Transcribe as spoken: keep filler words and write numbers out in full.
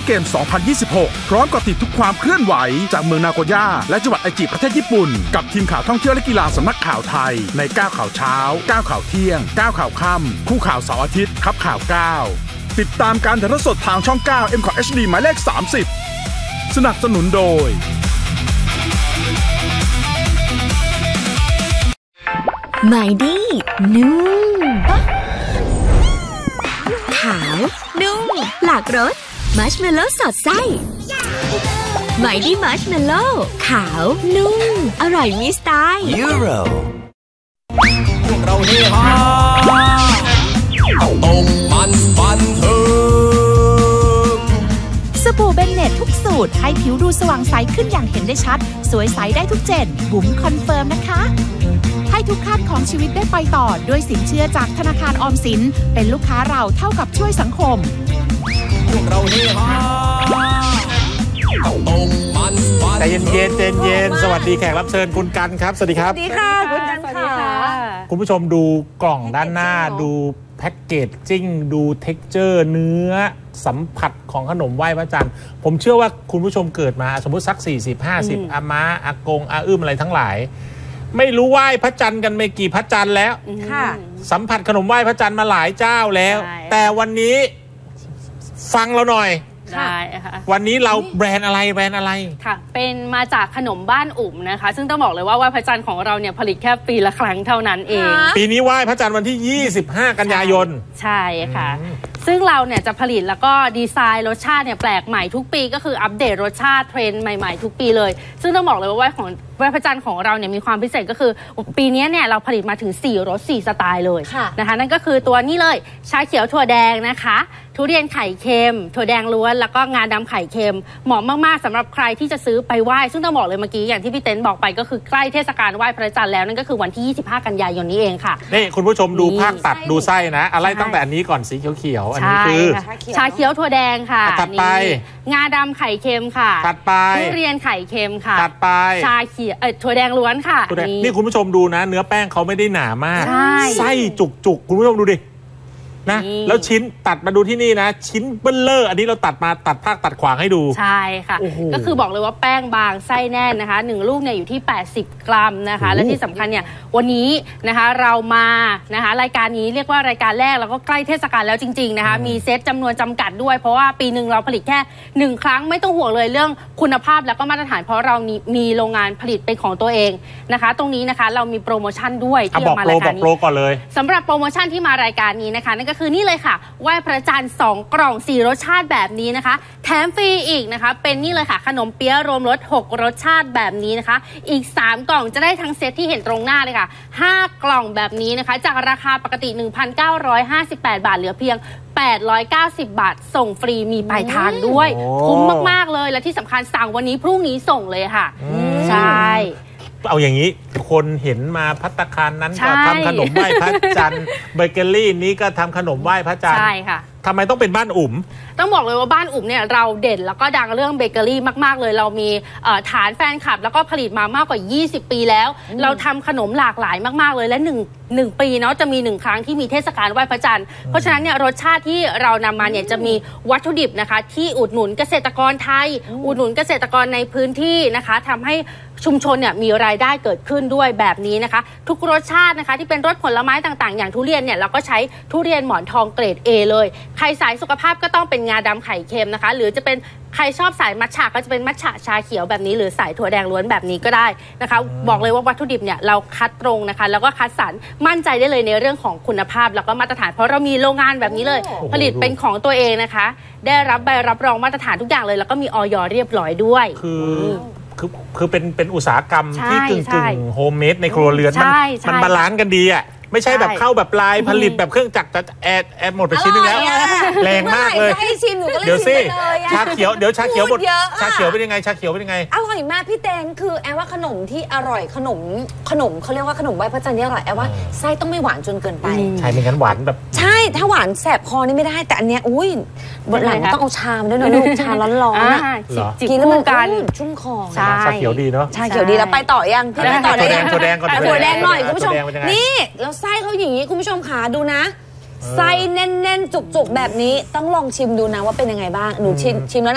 เกม สองพันยี่สิบหก พร้อมกับติดทุกความเคลื่อนไหวจากเมืองนาโกย่าและจังหวัดไอจิประเทศญี่ปุ่นกับทีมข่าวท่องเที่ยวและกีฬาสำนักข่าวไทยในเก้าข่าวเช้าเก้าข่าวเที่ยงเก้าข่าวค่ำคู่ข่าวเสาร์อาทิตย์ครับข่าวเก้าติดตามการถ่ายทอดสดทางช่องเก้า เอ็ม คอท เอช ดี หมายเลขสามสิบสนับสนุนโดยไมดี้นุ่มขาวนุ่มหลากรสมัชเมลโล่สอดไส้ไมดี้มัชเมลโล่ขาวนุ่มอร่อยมีสไตล์ยูโรพวกเราเฮฮาต้องมันบันเทิงสบู่เบนเน็ตทุกสูตรให้ผิวดูสว่างใสขึ้นอย่างเห็นได้ชัดสวยใสได้ทุกเจนบุ๋มคอนเฟิร์มนะคะให้ทุกขั้นของชีวิตได้ไปต่อด้วยสินเชื่อจากธนาคารออมสินเป็นลูกค้าเราเท่ากับช่วยสังคมพวกเราเฮฮาต้องมันบันเทิงใจเย็นๆใจเย็นสวัสดีแขกรับเชิญคุณกันครับสวัสดีครับสวัสดีค่ะคุณกันค่ะคุณผู้ชมดูกล่องด้านหน้าดูแพ็กเกจจิ้งดูเท็กเจอร์เนื้อสัมผัสของขนมไหว้พระจันทร์ผมเชื่อว่าคุณผู้ชมเกิดมาสมมติสักสี่สิบ ห้าสิบอาม้าอากงอาอื้มอะไรทั้งหลายไม่รู้ไหว้พระจันทร์กันไม่กี่พระจันทร์แล้วค่ะสัมผัสขนมไหว้พระจันทร์มาหลายเจ้าแล้วแต่วันนี้ฟังเราหน่อยได้ค่ะวันนี้เราแบรนด์อะไรแบรนด์อะไรค่ะเป็นมาจากขนมบ้านอุ๋มนะคะซึ่งต้องบอกเลยว่าไหว้พระจันทร์ของเราเนี่ยผลิตแค่ปีละครั้งเท่านั้นเองปีนี้ไหว้พระจันทร์วันที่ยี่สิบห้ากันยายนใช่ค่ะซึ่งเราเนี่ยจะผลิตแล้วก็ดีไซน์รสชาติเนี่ยแปลกใหม่ทุกปีก็คืออัปเดตรสชาติเทรนด์ใหม่ๆทุกปีเลยซึ่งต้องบอกเลยว่าไหว้ของไหว้พระจันทร์ของเราเนี่ยมีความพิเศษก็คือปีนี้เนี่ยเราผลิตมาถึงสี่รสสี่สไตล์เลยนะคะนั่นก็คือตัวนี้เลยชาเขียวถั่วแดงนะคะทุเรียนไข่เค็มถั่วแดงล้วนแล้วก็งาดำไข่เค็มเหมาะมากๆสำหรับใครที่จะซื้อไปไหว้ซึ่งต้องบอกเลยเมื่อกี้อย่างที่พี่เต้นบอกไปก็คือใกล้เทศกาลไหว้พระจันทร์แล้วนั่นก็คือวันที่ยี่สิบห้ากันยายนนี้เองค่ะนี่คุณผู้ชมดูภาคตัดดูไส้นะอะไรตั้งแต่อันนี้ก่อนสีเขียวๆอันนี้คือชาเขียวถั่วแดงค่ะถัดไปงาดำไข่เค็มค่ะถัดไปทุเรียนไข่เค็มค่ะถัดไปชาเขียวเอ่อถั่วแดงล้วนค่ะนี่คุณผู้ชมดูนะเนื้อแป้งเขาไม่ได้หนามากไส้จุกๆคุณผู้ชมดูดินะแล้วชิ้นตัดมาดูที่นี่นะชิ้นเบิ้ลเลอร์อันนี้เราตัดมาตัดภาคตัดขวางให้ดูใช่ค่ะก็คือบอกเลยว่าแป้งบางไส้แน่นนะคะหนึ่งลูกเนี่ยอยู่ที่แปดสิบกรัมนะคะและที่สำคัญเนี่ยวันนี้นะคะเรามานะคะรายการนี้เรียกว่ารายการแรกแล้วก็ใกล้เทศกาลแล้วจริงๆนะคะมีเซตจำนวนจำกัดด้วยเพราะว่าปีหนึ่งเราผลิตแค่หนึ่งครั้งไม่ต้องห่วงเลยเรื่องคุณภาพแล้วก็มาตรฐานเพราะเรามีโรงงานผลิตเป็นของตัวเองนะคะตรงนี้นะคะเรามีโปรโมชั่นด้วยที่มารายการนี้บอกโปรก่อนเลยสำหรับโปรโมชั่นที่มารายการนี้นะคะนั่นก็คือนี่เลยค่ะไหว้พระจันทร์สองกล่องสี่รสชาติแบบนี้นะคะแถมฟรีอีกนะคะเป็นนี่เลยค่ะขนมเปี๊ยะรวมรสหกรสชาติแบบนี้นะคะอีกสามกล่องจะได้ทั้งเซตที่เห็นตรงหน้าเลยค่ะห้ากล่องแบบนี้นะคะจากราคาปกติ หนึ่งพันเก้าร้อยห้าสิบแปด บาทเหลือเพียงแปดร้อยเก้าสิบบาทส่งฟรีมีปลายทางด้วยคุ้มมากๆเลยและที่สำคัญสั่งวันนี้พรุ่งนี้ส่งเลยค่ะใช่เอาอย่างนี้คนเห็นมาภัตตาคารนั้นก็ทำขนมไหว้พระจันทร์เบเกอรี่นี้ก็ทำขนมไหว้พระจันทร์ใช่ค่ะทำไมต้องเป็นบ้านอุ๋มต้องบอกเลยว่าบ้านอุ๋มเนี่ยเราเด่นแล้วก็ดังเรื่องเบเกอรี่มากๆเลยเรามีฐานแฟนคลับแล้วก็ผลิตมามากกว่ายี่สิบปีแล้วเราทำขนมหลากหลายมากๆเลยและหนึ่งหนึ่งปีเนาะจะมีหนึ่งครั้งที่มีเทศกาลไหว้พระจันทร์เพราะฉะนั้นเนี่ยรสชาติที่เรานำมาเนี่ยจะมีวัตถุดิบนะคะที่อุดหนุนเกษตรกรไทยอุดหนุนเกษตรกรในพื้นที่นะคะทำให้ชุมชนเนี่ยมีรายได้เกิดขึ้นด้วยแบบนี้นะคะทุกรสชาตินะคะที่เป็นรสผลไม้ต่างๆอย่างทุเรียนเนี่ยเราก็ใช้ทุเรียนหมอนทองเกรด เอ เลยใครสายสุขภาพก็ต้องเป็นงาดำไข่เค็มนะคะหรือจะเป็นใครชอบสายมัทฉะก็จะเป็นมัทฉะชาเขียวแบบนี้หรือสายถั่วแดงล้วนแบบนี้ก็ได้นะคะบอกเลยว่าวัตถุดิบเนี่ยเราคัดตรงนะคะแล้วก็คัดสรรมั่นใจได้เลยในเรื่องของคุณภาพแล้วก็มาตรฐานเพราะเรามีโรงงานแบบนี้เลยผลิตเป็นของตัวเองนะคะได้รับใบรับรองมาตรฐานทุกอย่างเลยแล้วก็มีอย.เรียบร้อยด้วยคือคือคือเป็นเป็นอุตสาหกรรมที่กึ่งกึ่งโฮมเมดในครัวเรือนมันมันบาลานซ์กันดีอ่ะไม่ใช่แบบเข้าแบบปลายผลิตแบบเครื่องจักรแต่แอดแอดหมดไปชิ้นนึงแล้วแรงมากเลยเดี๋ยวสิชาเขียวเดี๋ยวชาเขียวหมดชาเขียวเป็นยังไงชาเขียวเป็นยังไงอร่อยมากพี่เต้นคือแอว่าขนมที่อร่อยขนมขนมเขาเรียกว่าขนมไหว้พระจันทร์นี่อร่อยแอว่าไส้ต้องไม่หวานจนเกินไปใช่ไม่งั้นหวานแบบใช่ถ้าหวานแสบคอนี่ไม่ได้แต่อันเนี้ยอุ้ยบนหลังต้องเอาชามด้วยนะลูกชาร้อนๆนะกินแล้วมันกันชุ่มคอชาเขียวดีเนาะชาเขียวดีแล้วไปต่อยังไปต่อได้ยังถั่วแดงก่อนถั่วแดงหน่อยคุณผู้ชมนี่แล้วไส้เขาอย่างนี้คุณผู้ชมขาดูนะไส้แน่นๆจุกๆแบบนี้ต้องลองชิมดูนะว่าเป็นยังไงบ้างหนูชิมชิมแล้วนะ